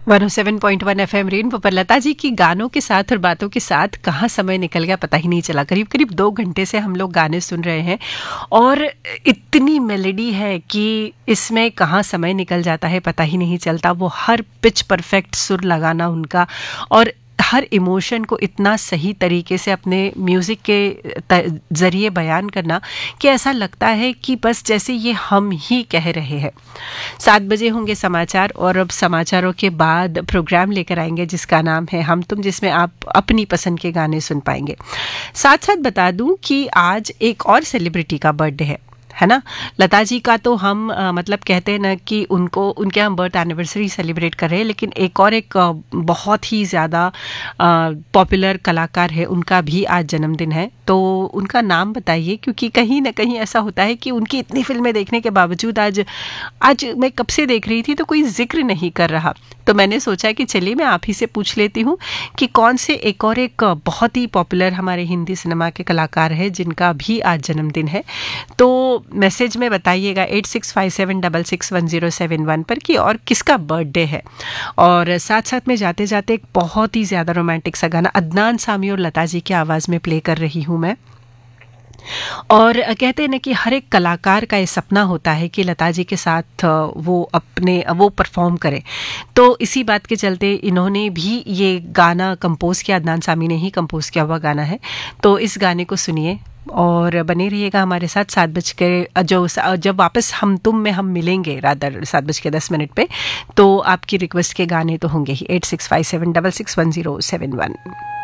107.1 FM rainbow पर लता जी की गानों के साथ और बातों के साथ कहाँ समय निकल गया पता ही नहीं चला। करीब करीब 2 घंटे से हम लोग गाने सुन रहे हैं और इतनी मेलोडी है कि इसमें कहाँ समय निकल जाता है पता ही नहीं चलता। वो हर पिच परफेक्ट सुर लगाना उनका और हर इमोशन को इतना सही तरीके से अपने म्यूज़िक के ज़रिए बयान करना कि ऐसा लगता है कि बस जैसे ये हम ही कह रहे हैं। 7 बजे होंगे समाचार और अब समाचारों के बाद प्रोग्राम लेकर आएंगे जिसका नाम है हम तुम, जिसमें आप अपनी पसंद के गाने सुन पाएंगे। साथ साथ बता दूं कि आज एक और सेलिब्रिटी का बर्थडे है ना। लता जी का तो हम मतलब कहते हैं ना कि उनके हम बर्थ एनिवर्सरी सेलिब्रेट कर रहे हैं, लेकिन एक बहुत ही ज़्यादा पॉपुलर कलाकार है, उनका भी आज जन्मदिन है। तो उनका नाम बताइए, क्योंकि कहीं ना कहीं ऐसा होता है कि उनकी इतनी फिल्में देखने के बावजूद आज मैं कब से देख रही थी तो कोई जिक्र नहीं कर रहा। तो मैंने सोचा कि चलिए मैं आप ही से पूछ लेती हूँ कि कौन से एक बहुत ही पॉपुलर हमारे हिंदी सिनेमा के कलाकार हैं जिनका भी आज जन्मदिन है। तो मैसेज में बताइएगा 8657661071 पर कि और किसका बर्थडे है। और साथ साथ में जाते जाते एक बहुत ही ज़्यादा रोमांटिक सा गाना अदनान सामी और लता जी की आवाज़ में प्ले कर रही हूँ मैं। और कहते हैं ना कि हर एक कलाकार का ये सपना होता है कि लता जी के साथ वो परफॉर्म करें। तो इसी बात के चलते इन्होंने भी ये गाना कंपोज किया, अदनान सामी ने ही कंपोज किया हुआ गाना है। तो इस गाने को सुनिए और बने रहिएगा हमारे साथ। 7 बज के जब वापस हम तुम में हम मिलेंगे रादर 7:10 पे, तो आपकी रिक्वेस्ट के गाने तो होंगे ही। 8657661071।